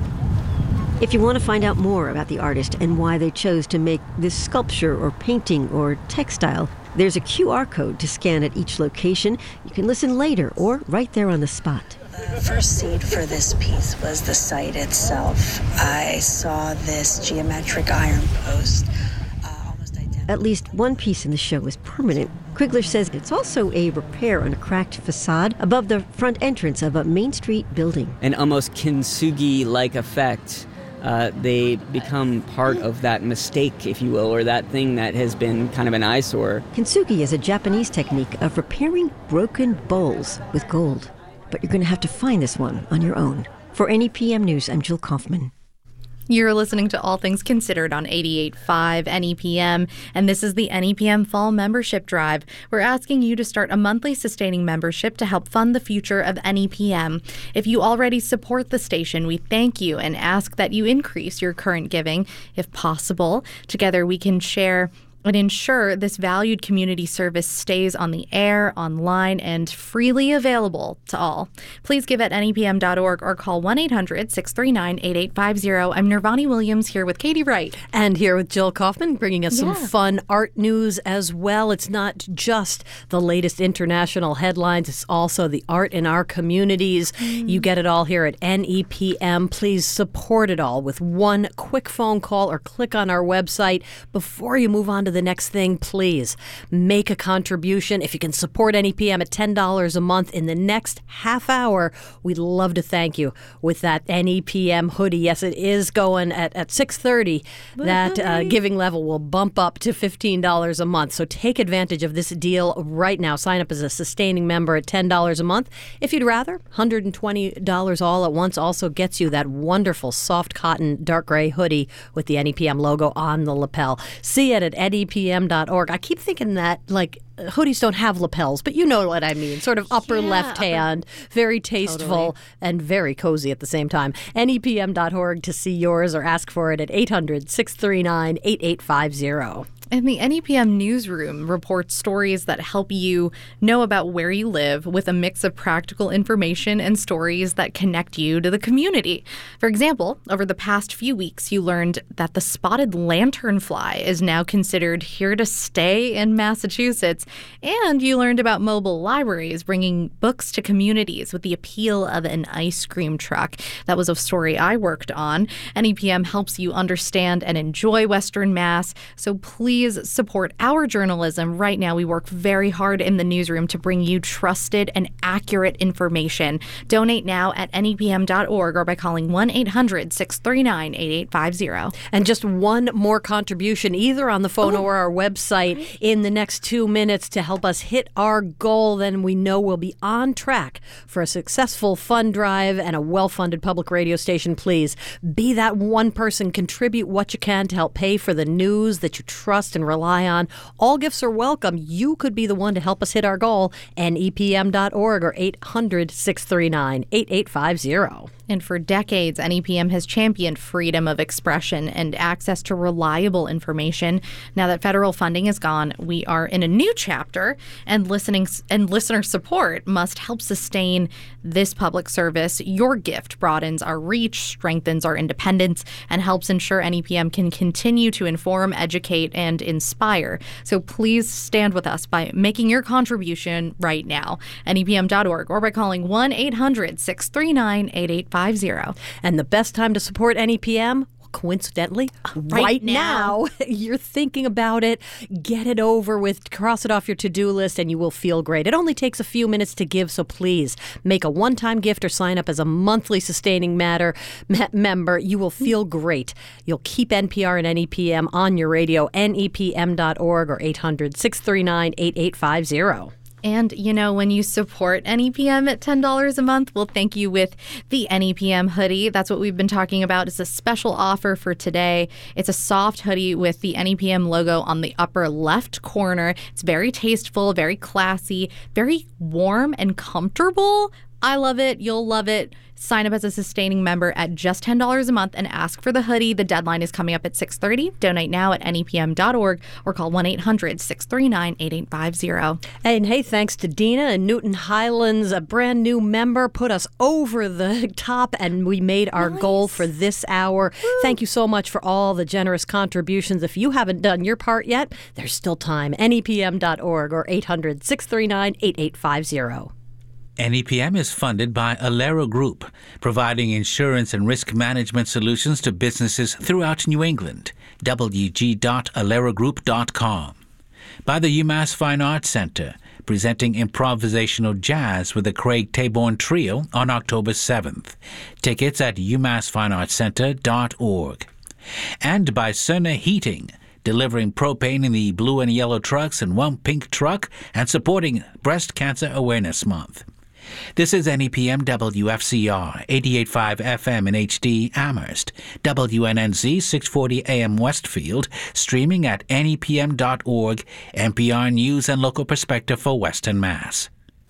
S6: If you want to find out more about the artist and why they chose to make this sculpture or painting or textile, there's a Q R code to scan at each location. You can listen later or right there on the spot.
S27: The first seed for this piece was the site itself. I saw this geometric iron post.
S6: At least one piece in the show is permanent. Krigler says it's also a repair on a cracked facade above the front entrance of a Main Street building.
S24: An almost kintsugi-like effect. Uh, they become part of that mistake, if you will, or that thing that has been kind of an eyesore.
S6: Kintsugi is a Japanese technique of repairing broken bowls with gold. But you're going to have to find this one on your own. For N E P M News, I'm Jill Kaufman.
S2: You're listening to All Things Considered on eighty-eight point five N E P M, and this is the N E P M Fall Membership Drive. We're asking you to start a monthly sustaining membership to help fund the future of N E P M. If you already support the station, we thank you and ask that you increase your current giving if possible. Together we can share and ensure this valued community service stays on the air, online, and freely available to all. Please give at N E P M dot org or call one eight hundred six three nine eight eight five zero. I'm Nirvani Williams here with Katie Wright.
S1: And here with Jill Kaufman, bringing us
S2: Yeah.
S1: some fun art news as well. It's not just the latest international headlines, it's also the art in our communities. Mm. You get it all here at N E P M. Please support it all with one quick phone call or click on our website. Before you move on to the next thing, please make a contribution. If you can support N E P M at ten dollars a month in the next half hour, we'd love to thank you with that N E P M hoodie. Yes, it is going at, at six thirty. That uh, giving level will bump up to fifteen dollars a month. So take advantage of this deal right now. Sign up as a sustaining member at ten dollars a month. If you'd rather, one hundred twenty dollars all at once also gets you that wonderful soft cotton dark gray hoodie with the N E P M logo on the lapel. See it at N E P M dot org. I keep thinking that, like, hoodies don't have lapels, but you know what I mean. Sort of upper yeah, left upper. hand, very tasteful totally. and very cozy at the same time. N E P M dot org to see yours or ask for it at eight hundred six three nine eight eight five zero.
S2: And the N E P M Newsroom reports stories that help you know about where you live with a mix of practical information and stories that connect you to the community. For example, over the past few weeks, you learned that the spotted lanternfly is now considered here to stay in Massachusetts. And you learned about mobile libraries bringing books to communities with the appeal of an ice cream truck. That was a story I worked on. N E P M helps you understand and enjoy Western Mass, so please Please support our journalism. Right now, we work very hard in the newsroom to bring you trusted and accurate information. Donate now at N E P M dot org or by calling one eight hundred six three nine eight eight five zero.
S1: And just one more contribution, either on the phone oh. or our website, in the next two minutes to help us hit our goal. Then we know we'll be on track for a successful fund drive and a well-funded public radio station. Please be that one person. Contribute what you can to help pay for the news that you trust and rely on. All gifts are welcome. You could be the one to help us hit our goal. N E P M dot org or eight hundred six three nine eight eight five zero.
S2: And for decades, N E P M has championed freedom of expression and access to reliable information. Now that federal funding is gone, we are in a new chapter, and listening and listener support must help sustain this public service. Your gift broadens our reach, strengthens our independence, and helps ensure N E P M can continue to inform, educate, and inspire. So please stand with us by making your contribution right now. N E P M dot org or by calling one eight hundred six three nine eight eight five zero.
S1: And the best time to support N E P M, coincidentally, right, right now. now, you're thinking about it. Get it over with. Cross it off your to-do list and you will feel great. It only takes a few minutes to give, so please make a one-time gift or sign up as a monthly sustaining matter me- member. You will feel great. You'll keep N P R and N E P M on your radio. N E P M dot org or eight hundred six three nine eight eight five zero.
S2: And, you know, when you support N E P M at ten dollars a month, we'll thank you with the N E P M hoodie. That's what we've been talking about. It's a special offer for today. It's a soft hoodie with the N E P M logo on the upper left corner. It's very tasteful, very classy, very warm and comfortable. I love it. You'll love it. Sign up as a sustaining member at just ten dollars a month and ask for the hoodie. The deadline is coming up at six thirty. Donate now at N E P M dot org or call one eight hundred six three nine eight eight five zero.
S1: And hey, thanks to Dina and Newton Highlands, a brand new member, put us over the top and we made our nice. goal for this hour. Woo. Thank you so much for all the generous contributions. If you haven't done your part yet, there's still time. N E P M dot org or eight hundred six three nine eight eight five zero.
S4: N E P M is funded by Alero Group, providing insurance and risk management solutions to businesses throughout New England. w g dot alero group dot com. By the UMass Fine Arts Center, presenting improvisational jazz with the Craig Taborn Trio on October seventh. Tickets at u mass fine arts center dot org. And by Cerner Heating, delivering propane in the blue and yellow trucks and one pink truck and supporting Breast Cancer Awareness Month. This is N E P M W F C R, eighty-eight point five F M in H D Amherst, W N N Z six forty A M Westfield, streaming at N E P M dot org, N P R News and local perspective for Western Mass.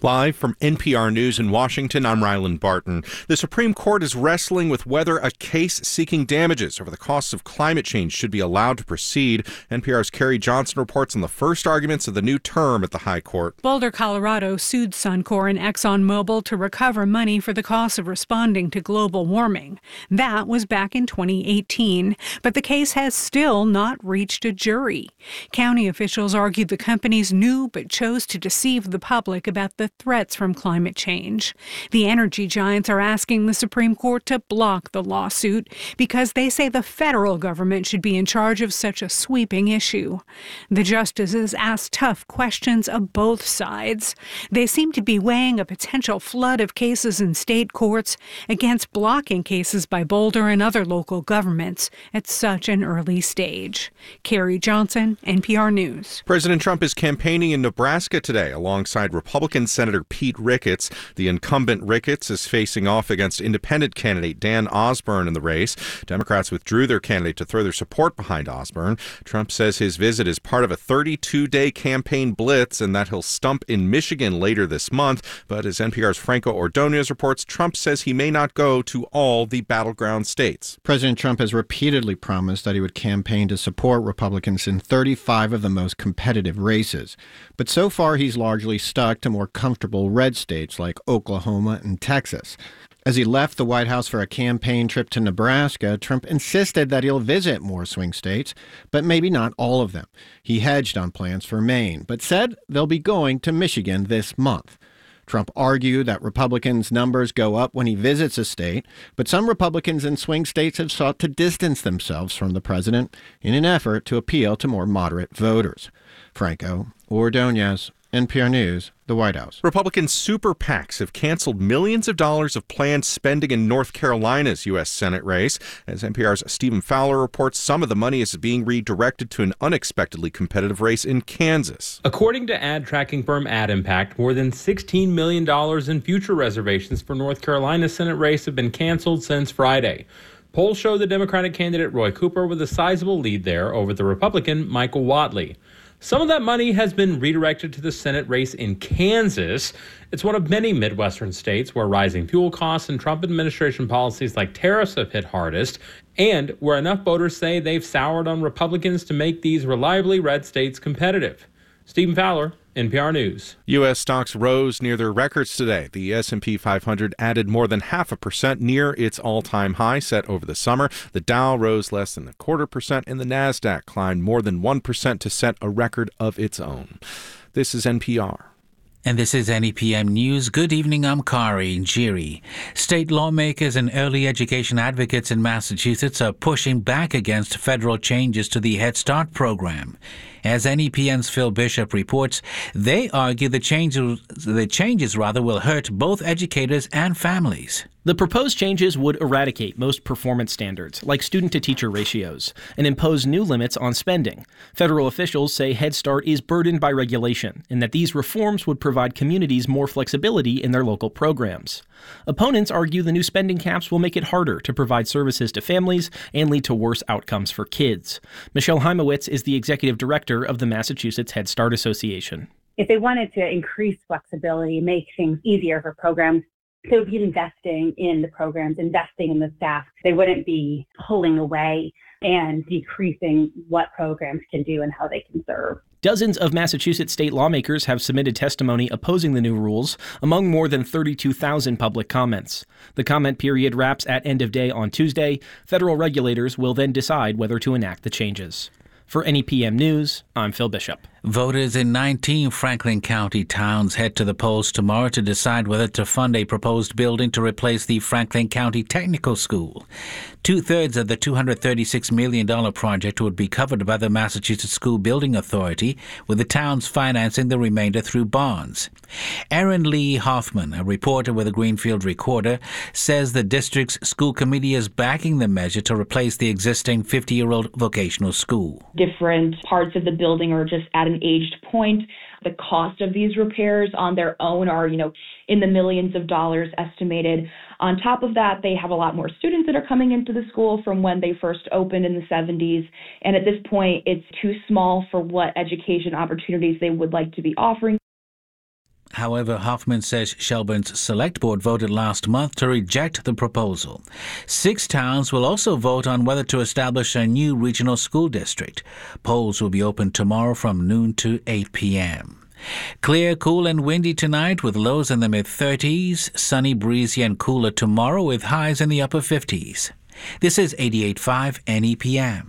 S5: Live from N P R News in Washington, I'm Ryland Barton. The Supreme Court is wrestling with whether a case seeking damages over the costs of climate change should be allowed to proceed. N P R's Carrie Johnson reports on the first arguments of the new term at the High Court.
S16: Boulder, Colorado sued Suncor and ExxonMobil to recover money for the cost of responding to global warming. That was back in twenty eighteen, but the case has still not reached a jury. County officials argued the companies knew but chose to deceive the public about the threats from climate change. The energy giants are asking the Supreme Court to block the lawsuit because they say the federal government should be in charge of such a sweeping issue. The justices asked tough questions of both sides. They seem to be weighing a potential flood of cases in state courts against blocking cases by Boulder and other local governments at such an early stage. Carrie Johnson, N P R News.
S5: President Trump is campaigning in Nebraska today alongside Republican Senator Pete Ricketts. The incumbent Ricketts is facing off against independent candidate Dan Osborne in the race. Democrats withdrew their candidate to throw their support behind Osborne. Trump says his visit is part of a thirty-two day campaign blitz and that he'll stump in Michigan later this month. But as N P R's Franco Ordonez reports, Trump says he may not go to all the battleground states.
S7: President Trump has repeatedly promised that he would campaign to support Republicans in thirty-five of the most competitive races. But so far, he's largely stuck to more comfortable red states like Oklahoma and Texas. As he left the White House for a campaign trip to Nebraska, Trump insisted that he'll visit more swing states, but maybe not all of them. He hedged on plans for Maine, but said they'll be going to Michigan this month. Trump argued that Republicans' numbers go up when he visits a state, but some Republicans in swing states have sought to distance themselves from the president in an effort to appeal to more moderate voters. Franco Ordonez, N P R News, the White House.
S5: Republican super PACs have canceled millions of dollars of planned spending in North Carolina's U S Senate race. As N P R's Stephen Fowler reports, some of the money is being redirected to an unexpectedly competitive race in Kansas.
S8: According to ad tracking firm AdImpact, more than sixteen million dollars in future reservations for North Carolina's Senate race have been canceled since Friday. Polls show the Democratic candidate Roy Cooper with a sizable lead there over the Republican Michael Whatley. Some of that money has been redirected to the Senate race in Kansas. It's one of many Midwestern states where rising fuel costs and Trump administration policies like tariffs have hit hardest, and where enough voters say they've soured on Republicans to make these reliably red states competitive. Stephen Fowler, N P R News.
S5: U S stocks rose near their records today. The S and P five hundred added more than half a percent near its all-time high set over the summer. The Dow rose less than a quarter percent, and the Nasdaq climbed more than one percent to set a record of its own. This is N P R.
S4: And this is N E P M News. Good evening, I'm Kari Njiri. State lawmakers and early education advocates in Massachusetts are pushing back against federal changes to the Head Start program. As N E P N's Phil Bishop reports, they argue the changes, the changes rather will hurt both educators and families.
S9: The proposed changes would eradicate most performance standards, like student-to-teacher ratios, and impose new limits on spending. Federal officials say Head Start is burdened by regulation, and that these reforms would provide communities more flexibility in their local programs. Opponents argue the new spending caps will make it harder to provide services to families and lead to worse outcomes for kids. Michelle Heimowitz is the executive director of the Massachusetts Head Start Association.
S10: If they wanted to increase flexibility, make things easier for programs, they would be investing in the programs, investing in the staff. They wouldn't be pulling away and decreasing what programs can do and how they can serve.
S9: Dozens of Massachusetts state lawmakers have submitted testimony opposing the new rules, among more than thirty-two thousand public comments. The comment period wraps at end of day on Tuesday. Federal regulators will then decide whether to enact the changes. For N E P M News, I'm Phil Bishop.
S4: Voters in nineteen Franklin County towns head to the polls tomorrow to decide whether to fund a proposed building to replace the Franklin County Technical School. Two-thirds of the two hundred thirty-six million dollars project would be covered by the Massachusetts School Building Authority, with the towns financing the remainder through bonds. Erin Lee Hoffman, a reporter with the Greenfield Recorder, says the district's school committee is backing the measure to replace the existing fifty-year-old vocational school.
S13: Different parts of the building are just at an aged point. The cost of these repairs on their own are, you know, in the millions of dollars estimated. On top of that, they have a lot more students that are coming into the school from when they first opened in the seventies. And at this point, it's too small for what education opportunities they would like to be offering.
S4: However, Hoffman says Shelburne's select board voted last month to reject the proposal. Six towns will also vote on whether to establish a new regional school district. Polls will be open tomorrow from noon to eight p.m. Clear, cool and windy tonight with lows in the mid-thirties. Sunny, breezy and cooler tomorrow with highs in the upper fifties. This is eighty-eight point five N E P M.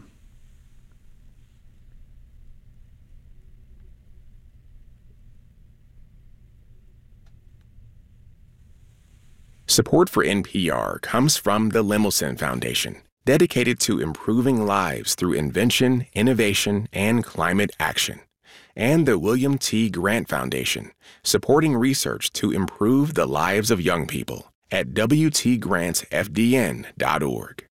S3: Support for N P R comes from the Lemelson Foundation, dedicated to improving lives through invention, innovation, and climate action. And the William T. Grant Foundation, supporting research to improve the lives of young people at w t grants f d n dot org.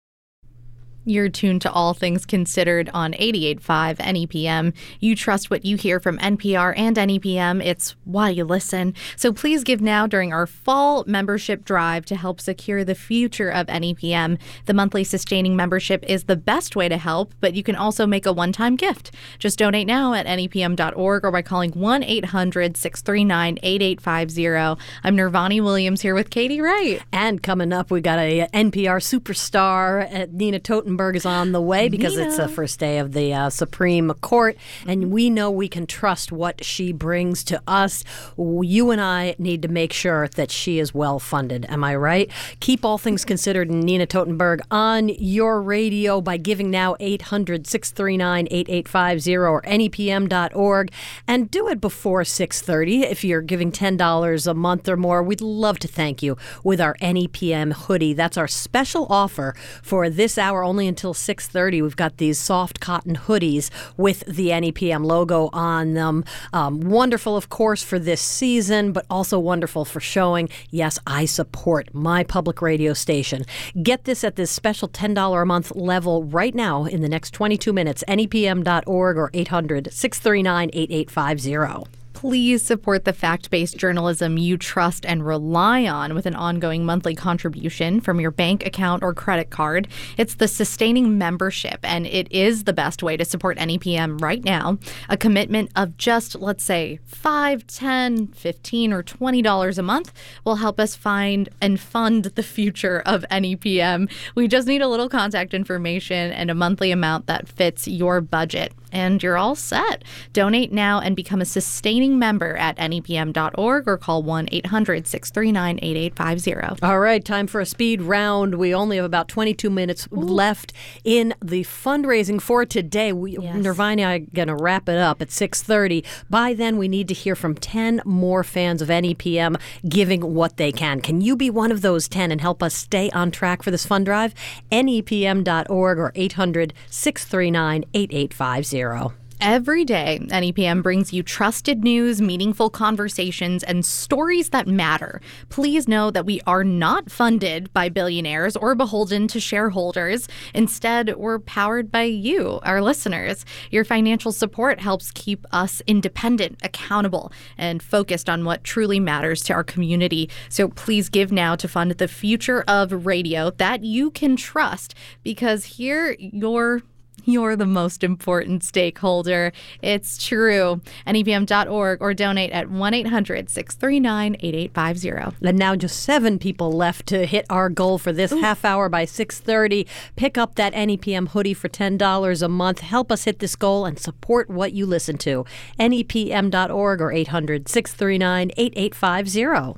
S2: You're tuned to All Things Considered on eighty-eight point five N E P M. You trust what you hear from N P R and N E P M. It's why you listen. So please give now during our fall membership drive to help secure the future of N E P M. The monthly sustaining membership is the best way to help, but you can also make a one-time gift. Just donate now at N E P M dot org or by calling one eight hundred six three nine eight eight five zero. I'm Nirvani Williams here with Katie Wright.
S1: And coming up, we got a N P R superstar, uh, Nina Totenberg is on the way because Nina. It's the first day of the uh, Supreme Court, and we know we can trust what she brings to us. You and I need to make sure that she is well funded. Am I right? Keep All Things Considered and Nina Totenberg on your radio by giving now eight hundred six three nine eight eight five zero or N E P M dot org, and do it before six thirty. If you're giving ten dollars a month or more, we'd love to thank you with our N E P M hoodie. That's our special offer for this hour only until six thirty. We've got these soft cotton hoodies with the N E P M logo on them. Um, wonderful, of course, for this season, but also wonderful for showing, yes, I support my public radio station. Get this at this special ten dollars a month level right now in the next twenty-two minutes. N E P M dot org or eight hundred six three nine eight eight five zero.
S2: Please support the fact-based journalism you trust and rely on with an ongoing monthly contribution from your bank account or credit card. It's the sustaining membership, and it is the best way to support N E P M right now. A commitment of just, let's say, five, ten, fifteen, or twenty dollars a month will help us find and fund the future of N E P M. We just need a little contact information and a monthly amount that fits your budget, and you're all set. Donate now and become a sustaining member at N E P M dot org or call one eight hundred six three nine eight eight five zero.
S1: All right, time for a speed round. We only have about twenty-two minutes Ooh. left in the fundraising for today. We, yes. Nirvana and I are going to wrap it up at six thirty. By then, we need to hear from ten more fans of N E P M giving what they can. Can you be one of those ten and help us stay on track for this fund drive? N E P M dot org or eight hundred six three nine eight eight five zero.
S2: Every day, N E P M brings you trusted news, meaningful conversations, and stories that matter. Please know that we are not funded by billionaires or beholden to shareholders. Instead, we're powered by you, our listeners. Your financial support helps keep us independent, accountable, and focused on what truly matters to our community. So please give now to fund the future of radio that you can trust, because here you're You're the most important stakeholder. It's true. N E P M dot org or donate at one eight hundred six three nine eight eight five zero.
S1: And now just seven people left to hit our goal for this Ooh. half hour by six thirty. Pick up that N E P M hoodie for ten dollars a month. Help us hit this goal and support what you listen to. N E P M dot org or eight hundred six three nine eight eight five zero.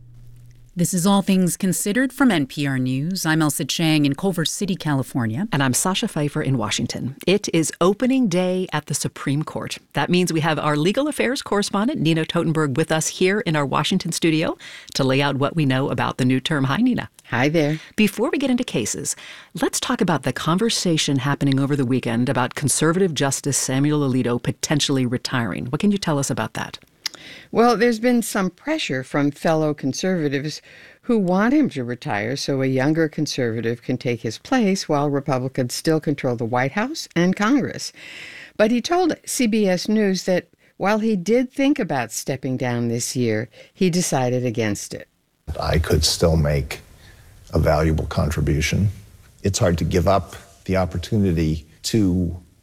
S14: This is All Things Considered from N P R News. I'm Elsa Chang in Culver City, California.
S15: And I'm Sasha Pfeiffer in Washington. It is opening day at the Supreme Court. That means we have our legal affairs correspondent, Nina Totenberg, with us here in our Washington studio to lay out what we know about the new term. Hi, Nina.
S17: Hi there.
S15: Before we get into cases, let's talk about the conversation happening over the weekend about conservative Justice Samuel Alito potentially retiring. What can you tell us about that?
S17: Well, there's been some pressure from fellow conservatives who want him to retire so a younger conservative can take his place while Republicans still control the White House and Congress. But he told C B S News that while he did think about stepping down this year, he decided against it.
S18: I could still make a valuable contribution. It's hard to give up the opportunity to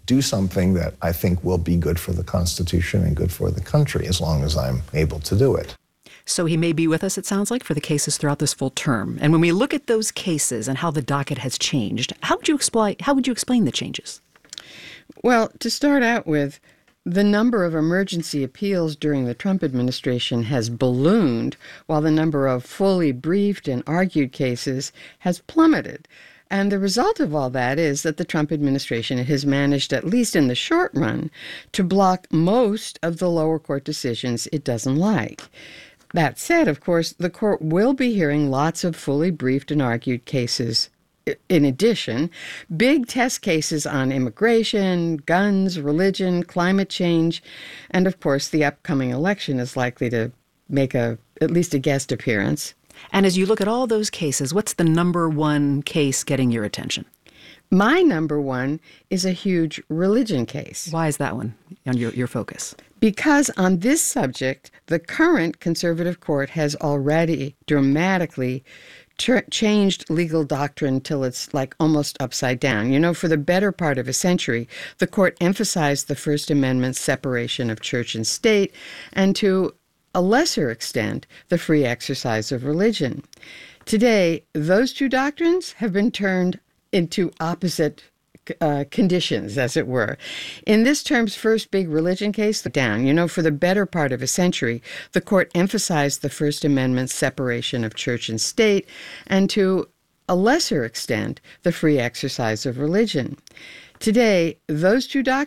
S18: do something that I think will be good for the Constitution and good for the country as long as I'm able to do it.
S15: So he may be with us, it sounds like, for the cases throughout this full term. And when we look at those cases and how the docket has changed, how would you explain, how would you explain the changes?
S17: Well, to start out with, the number of emergency appeals during the Trump administration has ballooned, while the number of fully briefed and argued cases has plummeted. And the result of all that is that the Trump administration has managed, at least in the short run, to block most of the lower court decisions it doesn't like. That said, of course, the court will be hearing lots of fully briefed and argued cases. In addition, big test cases on immigration, guns, religion, climate change, and of course the upcoming election is likely to make a at least a guest appearance.
S15: And as you look at all those cases, what's the number one case getting your attention?
S17: My number one is a huge religion case.
S15: Why is that one on your, your focus?
S17: Because on this subject, the current conservative court has already dramatically Ch- changed legal doctrine till it's like almost upside down. You know, for the better part of a century, the court emphasized the First Amendment's separation of church and state, and to a lesser extent, the free exercise of religion. Today, those two doctrines have been turned into opposite Uh, conditions, as it were. In this term's first big religion case, down, you know, for the better part of a century, the court emphasized the First Amendment's separation of church and state, and to a lesser extent, the free exercise of religion. Today, those two doctrines